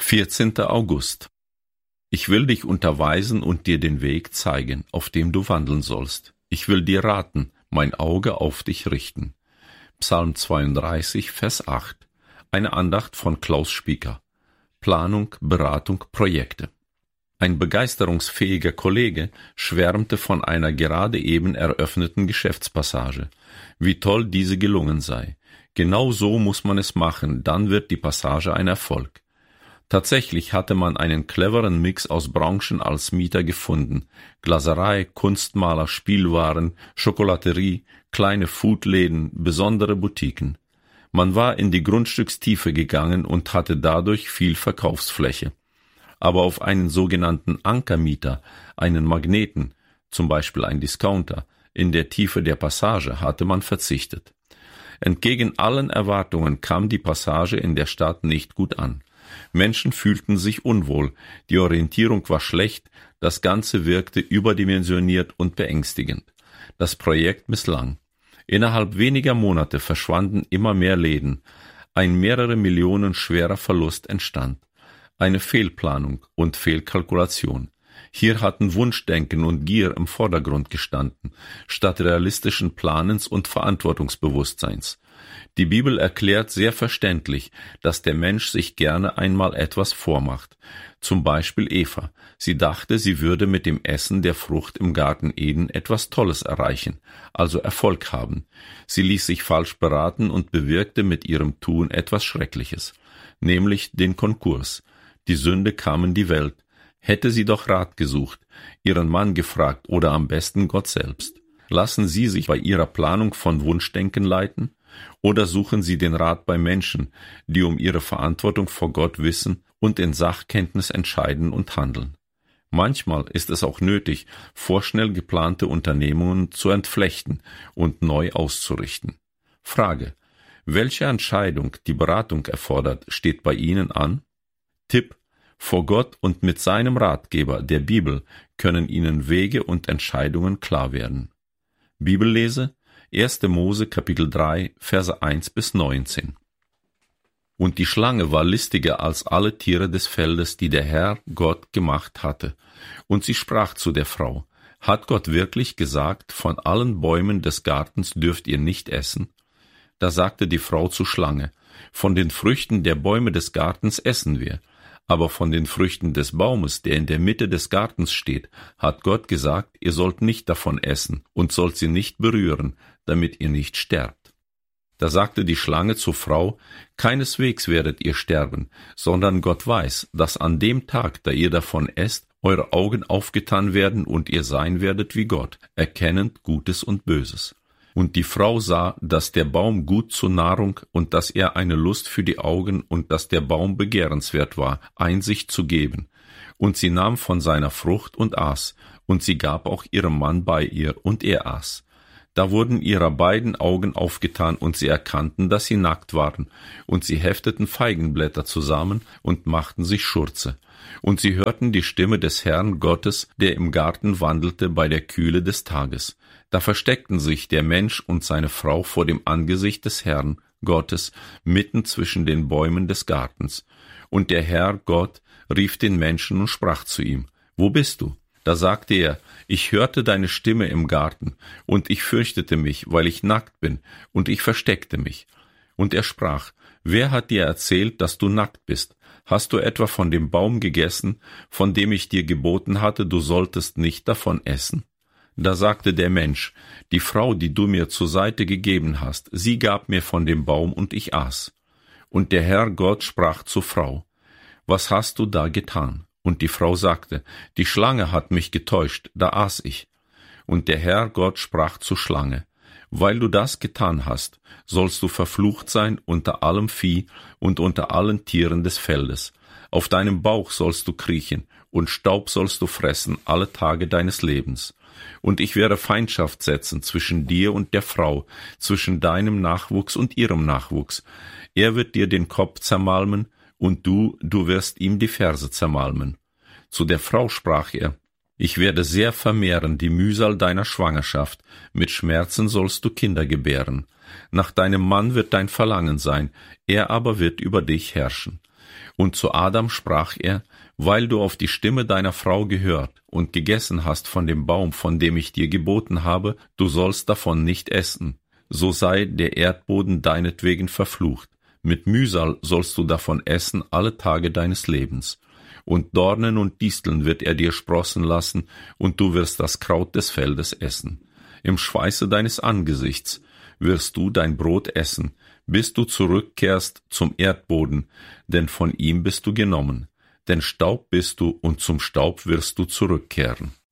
14. August. Ich will dich unterweisen und dir den Weg zeigen, auf dem du wandeln sollst. Ich will dir raten, mein Auge auf dich richten. Psalm 32, Vers 8. Eine Andacht von Klaus Spieker. Planung, Beratung, Projekte. Ein begeisterungsfähiger Kollege schwärmte von einer gerade eben eröffneten Geschäftspassage. Wie toll diese gelungen sei. Genau so muss man es machen, dann wird die Passage ein Erfolg. Tatsächlich hatte man einen cleveren Mix aus Branchen als Mieter gefunden. Glaserei, Kunstmaler, Spielwaren, Schokolaterie, kleine Foodläden, besondere Boutiquen. Man war in die Grundstückstiefe gegangen und hatte dadurch viel Verkaufsfläche. Aber auf einen sogenannten Ankermieter, einen Magneten, zum Beispiel ein Discounter, in der Tiefe der Passage hatte man verzichtet. Entgegen allen Erwartungen kam die Passage in der Stadt nicht gut an. Menschen fühlten sich unwohl, die Orientierung war schlecht, das Ganze wirkte überdimensioniert und beängstigend. Das Projekt misslang. Innerhalb weniger Monate verschwanden immer mehr Läden. Ein mehrere Millionen schwerer Verlust entstand. Eine Fehlplanung und Fehlkalkulation. Hier hatten Wunschdenken und Gier im Vordergrund gestanden, statt realistischen Planens und Verantwortungsbewusstseins. Die Bibel erklärt sehr verständlich, dass der Mensch sich gerne einmal etwas vormacht. Zum Beispiel Eva. Sie dachte, sie würde mit dem Essen der Frucht im Garten Eden etwas Tolles erreichen, also Erfolg haben. Sie ließ sich falsch beraten und bewirkte mit ihrem Tun etwas Schreckliches, nämlich den Konkurs. Die Sünde kam in die Welt. Hätte sie doch Rat gesucht, ihren Mann gefragt oder am besten Gott selbst. Lassen Sie sich bei Ihrer Planung von Wunschdenken leiten? Oder suchen Sie den Rat bei Menschen, die um ihre Verantwortung vor Gott wissen und in Sachkenntnis entscheiden und handeln? Manchmal ist es auch nötig, vorschnell geplante Unternehmungen zu entflechten und neu auszurichten. Frage: Welche Entscheidung die Beratung erfordert, steht bei Ihnen an? Tipp: Vor Gott und mit seinem Ratgeber, der Bibel, können Ihnen Wege und Entscheidungen klar werden. Bibellese: 1. Mose, Kapitel 3, Verse 1 bis 19. Und die Schlange war listiger als alle Tiere des Feldes, die der Herr Gott gemacht hatte. Und sie sprach zu der Frau: Hat Gott wirklich gesagt, von allen Bäumen des Gartens dürft ihr nicht essen? Da sagte die Frau zur Schlange: Von den Früchten der Bäume des Gartens essen wir. Aber von den Früchten des Baumes, der in der Mitte des Gartens steht, hat Gott gesagt, ihr sollt nicht davon essen und sollt sie nicht berühren, damit ihr nicht sterbt. Da sagte die Schlange zur Frau: Keineswegs werdet ihr sterben, sondern Gott weiß, dass an dem Tag, da ihr davon esst, eure Augen aufgetan werden und ihr sein werdet wie Gott, erkennend Gutes und Böses. Und die Frau sah, dass der Baum gut zur Nahrung und dass er eine Lust für die Augen und dass der Baum begehrenswert war, Einsicht zu geben. Und sie nahm von seiner Frucht und aß, und sie gab auch ihrem Mann bei ihr, und er aß. Da wurden ihrer beiden Augen aufgetan, und sie erkannten, dass sie nackt waren, und sie hefteten Feigenblätter zusammen und machten sich Schurze. Und sie hörten die Stimme des Herrn Gottes, der im Garten wandelte bei der Kühle des Tages. Da versteckten sich der Mensch und seine Frau vor dem Angesicht des Herrn Gottes mitten zwischen den Bäumen des Gartens. Und der Herr Gott rief den Menschen und sprach zu ihm: Wo bist du? Da sagte er: Ich hörte deine Stimme im Garten, und ich fürchtete mich, weil ich nackt bin, und ich versteckte mich. Und er sprach: Wer hat dir erzählt, dass du nackt bist? Hast du etwa von dem Baum gegessen, von dem ich dir geboten hatte, du solltest nicht davon essen? Da sagte der Mensch: Die Frau, die du mir zur Seite gegeben hast, sie gab mir von dem Baum, und ich aß. Und der Herr Gott sprach zur Frau: Was hast du da getan? Und die Frau sagte: Die Schlange hat mich getäuscht, da aß ich. Und der Herr Gott sprach zur Schlange: Weil du das getan hast, sollst du verflucht sein unter allem Vieh und unter allen Tieren des Feldes. Auf deinem Bauch sollst du kriechen, und Staub sollst du fressen alle Tage deines Lebens. Und ich werde Feindschaft setzen zwischen dir und der Frau, zwischen deinem Nachwuchs und ihrem Nachwuchs. Er wird dir den Kopf zermalmen, und du wirst ihm die Ferse zermalmen. Zu der Frau sprach er: Ich werde sehr vermehren die Mühsal deiner Schwangerschaft, mit Schmerzen sollst du Kinder gebären. Nach deinem Mann wird dein Verlangen sein, er aber wird über dich herrschen. Und zu Adam sprach er, weil du auf die Stimme deiner Frau gehört und gegessen hast von dem Baum, von dem ich dir geboten habe, du sollst davon nicht essen. So sei der Erdboden deinetwegen verflucht. Mit Mühsal sollst du davon essen alle Tage deines Lebens. Und Dornen und Disteln wird er dir sprossen lassen, und du wirst das Kraut des Feldes essen. Im Schweiße deines Angesichts wirst du dein Brot essen, bis du zurückkehrst zum Erdboden, denn von ihm bist du genommen. Denn Staub bist du, und zum Staub wirst du zurückkehren.